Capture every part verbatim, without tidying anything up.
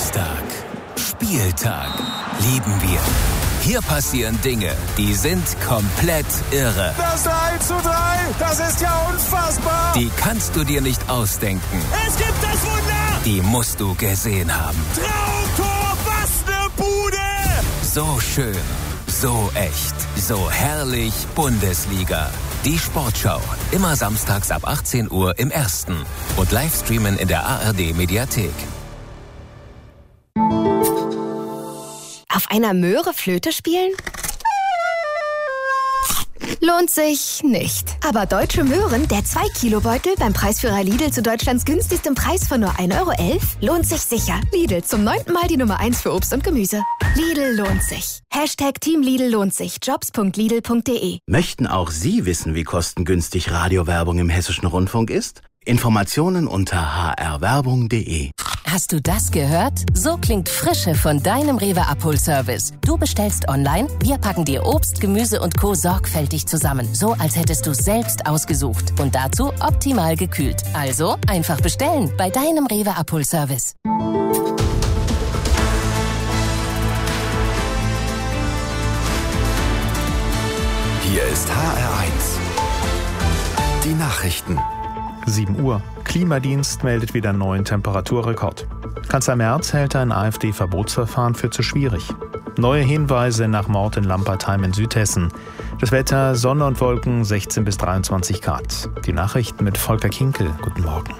Samstag. Spieltag. Lieben wir. Hier passieren Dinge, die sind komplett irre. Das drei zu drei, das ist ja unfassbar. Die kannst du dir nicht ausdenken. Es gibt das Wunder. Die musst du gesehen haben. Traumtor, was ne Bude. So schön, so echt, so herrlich Bundesliga. Die Sportschau, immer samstags ab achtzehn Uhr im Ersten und live streamen in der A R D-Mediathek. Auf einer Möhre Flöte spielen? Lohnt sich nicht. Aber Deutsche Möhren, der zwei Kilo Beutel beim Preisführer Lidl zu Deutschlands günstigstem Preis von nur ein Euro elf, lohnt sich sicher. Lidl, zum neunten Mal die Nummer eins für Obst und Gemüse. Lidl lohnt sich. Hashtag Team Lidl lohnt sich. Jobs punkt lidl punkt de. Möchten auch Sie wissen, wie kostengünstig Radiowerbung im Hessischen Rundfunk ist? Informationen unter h r werbung punkt de. Hast du das gehört? So klingt Frische von deinem Rewe-Abholservice. Du bestellst online, wir packen dir Obst, Gemüse und Co. sorgfältig zusammen. So, als hättest du es selbst ausgesucht. Und dazu optimal gekühlt. Also einfach bestellen bei deinem Rewe-Abholservice. Hier ist H R eins. Die Nachrichten. sieben Uhr. Klimadienst meldet wieder neuen Temperaturrekord. Kanzler Merz hält ein AfD-Verbotsverfahren für zu schwierig. Neue Hinweise nach Mord in Lampertheim in Südhessen. Das Wetter, Sonne und Wolken, sechzehn bis dreiundzwanzig Grad. Die Nachrichten mit Volker Kinkel. Guten Morgen.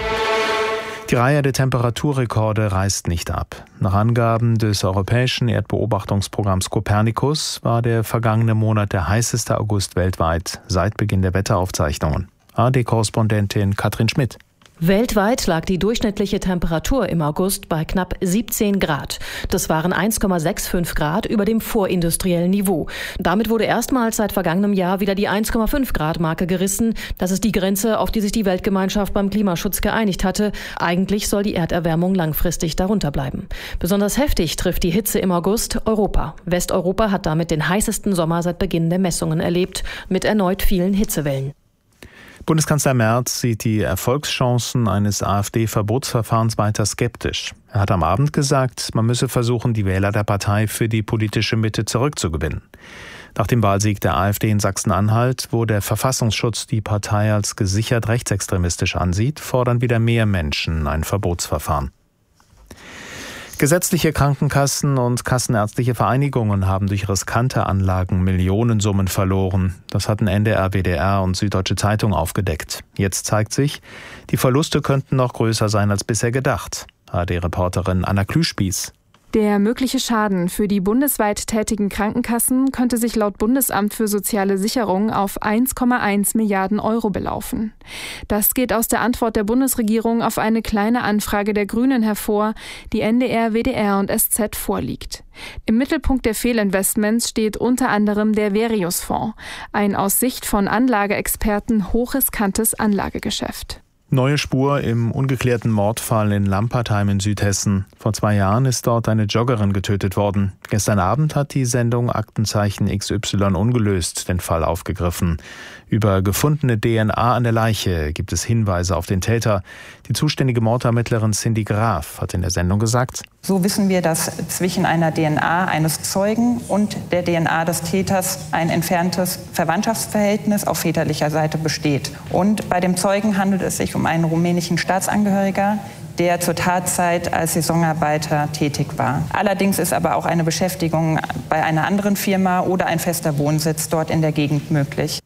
Die Reihe der Temperaturrekorde reißt nicht ab. Nach Angaben des europäischen Erdbeobachtungsprogramms Copernicus war der vergangene Monat der heißeste August weltweit seit Beginn der Wetteraufzeichnungen. A R D-Korrespondentin Katrin Schmidt. Weltweit lag die durchschnittliche Temperatur im August bei knapp siebzehn Grad. Das waren eins Komma fünfundsechzig Grad über dem vorindustriellen Niveau. Damit wurde erstmals seit vergangenem Jahr wieder die eins Komma fünf Grad Marke gerissen. Das ist die Grenze, auf die sich die Weltgemeinschaft beim Klimaschutz geeinigt hatte. Eigentlich soll die Erderwärmung langfristig darunter bleiben. Besonders heftig trifft die Hitze im August Europa. Westeuropa hat damit den heißesten Sommer seit Beginn der Messungen erlebt, mit erneut vielen Hitzewellen. Bundeskanzler Merz sieht die Erfolgschancen eines AfD-Verbotsverfahrens weiter skeptisch. Er hat am Abend gesagt, man müsse versuchen, die Wähler der Partei für die politische Mitte zurückzugewinnen. Nach dem Wahlsieg der AfD in Sachsen-Anhalt, wo der Verfassungsschutz die Partei als gesichert rechtsextremistisch ansieht, fordern wieder mehr Menschen ein Verbotsverfahren. Gesetzliche Krankenkassen und kassenärztliche Vereinigungen haben durch riskante Anlagen Millionensummen verloren. Das hatten N D R, W D R und Süddeutsche Zeitung aufgedeckt. Jetzt zeigt sich, die Verluste könnten noch größer sein als bisher gedacht. A R D-Reporterin Anna Klüspieß. Der mögliche Schaden für die bundesweit tätigen Krankenkassen könnte sich laut Bundesamt für soziale Sicherung auf eins Komma eins Milliarden Euro belaufen. Das geht aus der Antwort der Bundesregierung auf eine kleine Anfrage der Grünen hervor, die N D R, W D R und S Z vorliegt. Im Mittelpunkt der Fehlinvestments steht unter anderem der Verius-Fonds, ein aus Sicht von Anlageexperten hochriskantes Anlagegeschäft. Neue Spur im ungeklärten Mordfall in Lampertheim in Südhessen. Vor zwei Jahren ist dort eine Joggerin getötet worden. Gestern Abend hat die Sendung Aktenzeichen X Y ungelöst den Fall aufgegriffen. Über gefundene D N A an der Leiche gibt es Hinweise auf den Täter. Die zuständige Mordermittlerin Cindy Graf hat in der Sendung gesagt: So wissen wir, dass zwischen einer D N A eines Zeugen und der D N A des Täters ein entferntes Verwandtschaftsverhältnis auf väterlicher Seite besteht. Und bei dem Zeugen handelt es sich um einen rumänischen Staatsangehöriger, der zur Tatzeit als Saisonarbeiter tätig war. Allerdings ist aber auch eine Beschäftigung bei einer anderen Firma oder ein fester Wohnsitz dort in der Gegend möglich.